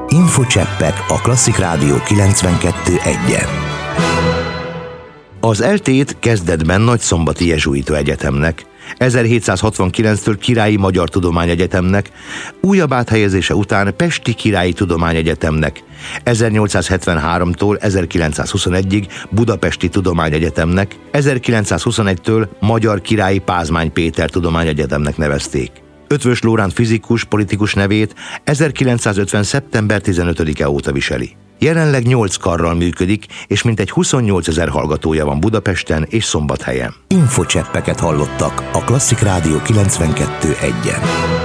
Infocseppek a Klasszik Rádió 92.1-en. Az ELTE-t kezdetben Nagyszombati Jezsuita Egyetemnek, 1769-től Királyi Magyar Tudományegyetemnek, újabb áthelyezése után Pesti Királyi Tudományegyetemnek, 1873-tól 1921-ig Budapesti Tudományegyetemnek, 1921-től Magyar Királyi Pázmány Péter Tudományegyetemnek nevezték. Eötvös Loránd fizikus, politikus nevét 1950. szeptember 15-e óta viseli. Jelenleg 8 karral működik, és mintegy 28 000 hallgatója van Budapesten és Szombathelyen. Infocseppeket hallottak a Klasszik Rádió 92.1-en.